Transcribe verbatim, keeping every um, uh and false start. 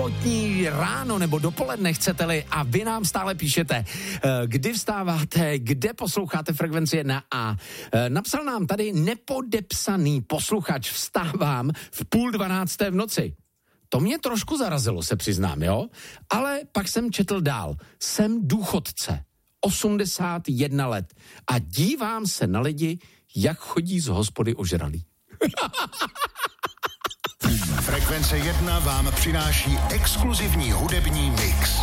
sobotní ráno nebo dopoledne, chcete-li, a vy nám stále píšete, kdy vstáváte, kde posloucháte Frekvenci jedna, a napsal nám tady nepodepsaný posluchač: vstávám v půl dvanácté v noci. To mě trošku zarazilo, se přiznám, jo? Ale pak jsem četl dál. Jsem důchodce, osmdesát jedna let, a dívám se na lidi, jak chodí z hospody ožralí. Frekvence jedna vám přináší exkluzivní hudební mix.